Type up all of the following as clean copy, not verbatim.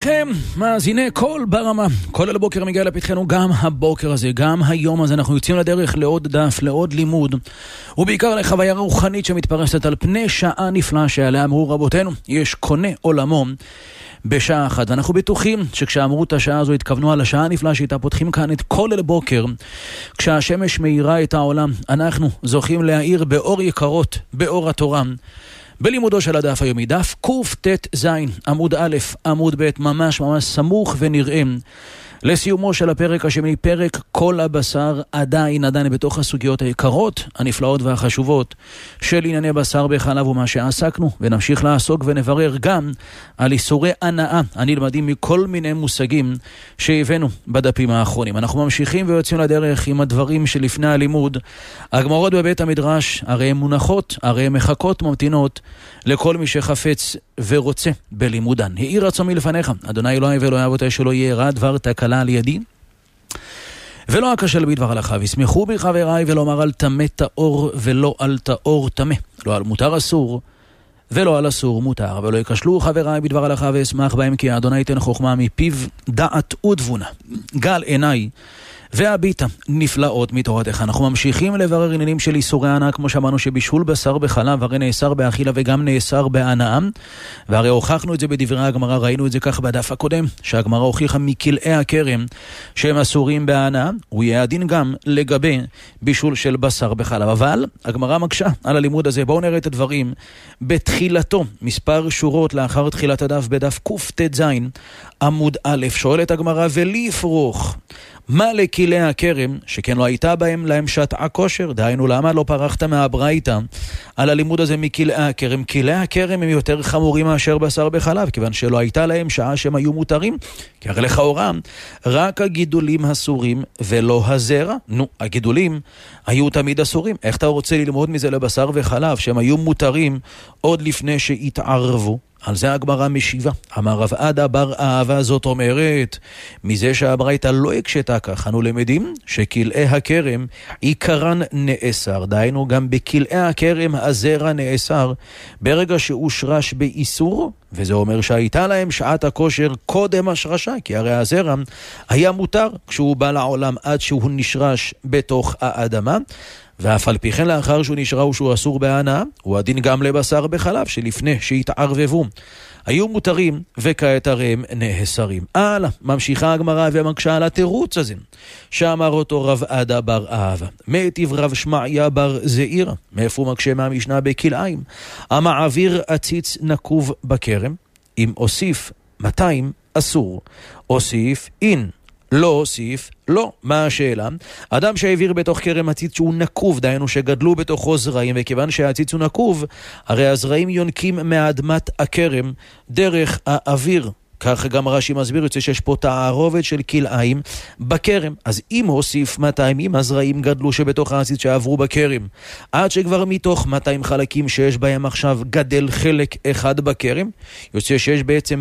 לכם, מאזיני כל ברמה. כל הבוקר מגיע לפתחנו גם הבוקר הזה, גם היום הזה. אנחנו יוצאים לדרך לעוד דף, לעוד לימוד, ובעיקר לחוויה רוחנית שמתפרסת על פני שעה נפלאה שעליה אמרו רבותינו, יש קונה עולמו בשעה אחת. ואנחנו בטוחים שכשאמרו את השעה הזו התכוונו על השעה הנפלאה שאיתה פותחים כאן את כל הבוקר. כשהשמש מאירה את העולם, אנחנו זוכים להאיר באור יקרות, באור התורה. בלימודו של הדף היומי, דף קט"ז, עמוד א', עמוד ב', ממש סמוך ונראה לסיומו של הפרק השני, פרק כל הבשר, עדיין בתוך הסוגיות היקרות, הנפלאות והחשובות של ענייני בשר בחלב ומה שעסקנו, ונמשיך לעסוק ונברר גם על איסורי הנאה הנלמדים מכל מיני מושגים שהבאנו בדפים האחרונים. אנחנו ממשיכים ויוצאים לדרך עם הדברים שלפני הלימוד. הגמרות בבית המדרש הרי הן מונחות, הרי הן מחכות, ממתינות לכל מי שחפץ ורוצה בלימודן. העיר רצון מלפניך, אדוני אלוהי ואלוהי אבותיי, שלא יהיה רע דבר תקלה על ידי ולא אכשל בדבר הלכה. וישמחו בי חבריי ולומר על טמא טהור ולא על טהור טמא, לא על מותר אסור ולא על אסור מותר. ולא יקשלו חבריי בדבר הלכה ואשמח בהם, כי אדוני ייתן חוכמה מפיו דעת ותבונה. גל עיניי והביטה נפלאות מתורתך. אנחנו ממשיכים לברר עניינים של איסורי הנאה, כמו שאמרנו שבישול בשר בחלב הרי נאסר באכילה וגם נאסר בהנאה, והרי הוכחנו את זה בדברי הגמרא, ראינו את זה כך בדף הקודם, שהגמרא הוכיחה מכלאי הכרם שהם אסורים בהנאה, הוא יהיה הדין גם לגבי בישול של בשר בחלב. אבל הגמרא מקשה על הלימוד הזה. בואו נראה את הדברים בתחילתו, מספר שורות לאחר תחילת הדף, בדף קט"ז עמוד א'. שואלת הגמרא, ולפרוך מה לכלי הכרם שכן לא הייתה בהם להם שעת כושר? דהיינו, למה לא פרחת מהברייתא על הלימוד הזה מכלי הכרם? כלי הכרם הם יותר חמורים מאשר בשר בחלב, כיוון שלא הייתה להם שעה שהם היו מותרים, כי הרי לכאורה רק הגידולים אסורים ולא הזרע. הגידולים היו תמיד אסורים. איך אתה רוצה ללמוד מזה לבשר וחלב שהם היו מותרים עוד לפני שהתערבו? על זה הגמרא משיבה. אמר רב עדה בר אהבה, זאת אומרת, מזה שהברייתא לא הקשתה כך, אנו למדים שכלאי הכרם עיקרן נאסר. דהיינו, גם בכלאי הכרם הזרע נאסר ברגע שהושרש באיסור, וזה אומר שהייתה להם שעת הכושר קודם השרשה, כי הרי הזרע היה מותר כשהוא בא לעולם עד שהוא נשרש בתוך האדמה. ואף על פי כן לאחר שהוא נשרה שהוא אסור בהנאה, הוא הדין גם לבשר בחלב שלפני שהתערבבו היו מותרים וכעת הרי הם נאסרים. ממשיכה הגמרא ומקשה על התירוץ הזה שאמר אותו רב עדה בר אהבה. מיטיב רב שמעיה בר זעירא. מאיפה הוא מקשה? מהמשנה בכלאיים. המעביר עציץ נקוב בכרם, אם אוסיף 200 אסור, אוסיף אין, לא הוסיף, לא. מה השאלה? אדם שהעביר בתוך כרם עציץ שהוא נקוב, דהיינו שגדלו בתוכו זרעים, וכיוון שהעציץ הוא נקוב, הרי הזרעים יונקים מאדמת הכרם דרך האוויר. כך גם רש"י מסביר, יוצא שיש פה תערובת של כלאיים בכרם. אז אם הוסיף 200, אם הזרעים גדלו שבתוך העציץ שעברו בכרם, עד שכבר מתוך 200 חלקים שיש בהם עכשיו גדל חלק אחד בכרם, יוצא שיש בעצם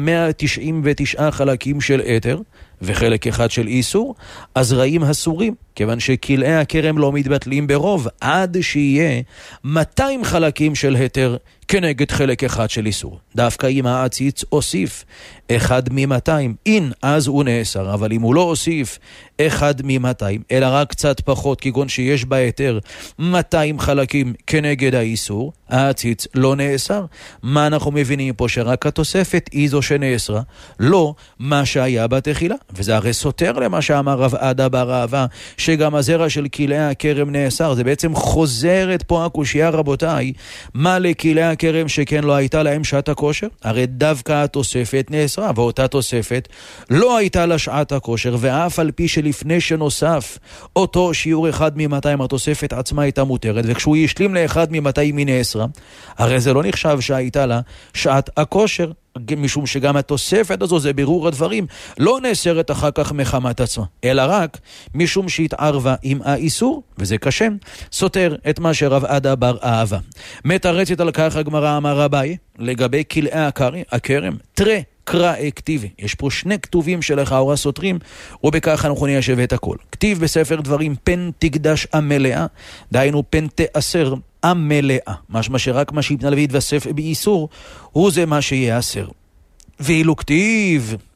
199 חלקים של אתר וחלק אחד של איסור, הזרעים אסורים, כיוון שכלאי הכרם לא מתבטלים ברוב, עד שיהיה 200 חלקים של היתר כנגד חלק אחד של איסור. דווקא אם העציץ הוסיף 1 מ-200, אין, אז הוא נאסר. אבל אם הוא לא הוסיף 1 מ-200, אלא רק קצת פחות, כגון שיש בהיתר 200 חלקים כנגד האיסור, העציץ לא נאסר. מה אנחנו מבינים פה? שרק התוספת היא זו שנאסרה, לא מה שהיה בתחילה. וזה הרי סותר למה שאמר רב עדה בר אהבה, שגם הזרע של כלאי הכרם נאסר. זה בעצם חוזרת פה הקושיה, רבותיי, מה לכלאי הכרם שכן לא הייתה להם שעת הכושר? הרי דווקא התוספת נאסרה, ואותה תוספת לא הייתה לה שעת הכושר, ואף על פי שלפני שנוסף אותו שיעור 1 מ-200, התוספת עצמה הייתה מותרת, וכשהוא ישלים ל-1 מ-200 היא נאסרה, הרי זה לא נחשב שהייתה לה שעת הכושר, משום שגם התוספת הזו, זה בירור הדברים, לא נאסרת אחר כך מחמת עצמה, אלא רק משום שהתערבה עם האיסור, וזה קשה, סותר את מה שרב עדה בר אהבה. מתרצת על כך הגמרא, אמר רביי, לגבי כלאי הכרם, תראה קרא כתיבי. יש פה 2 כתובים שלכאורה סותרים, ובכך אנחנו ניישב את הכל. כתיב בספר דברים, פן תקדש המלאה, דהיינו פן תאסר המלאה. משמע שרק מה שיתנא לוי יתווסף באיסור, הוא זה מה שיאסר. ואילו כתיב